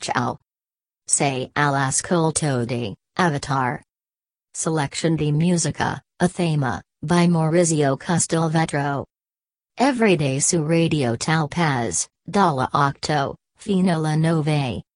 ciao. Sei all'ascolto di Avatar. Selection di musica, a thema, by Maurizio Castelvetro. Everyday su Radio Talpaz, dalla 8, fino alla 9.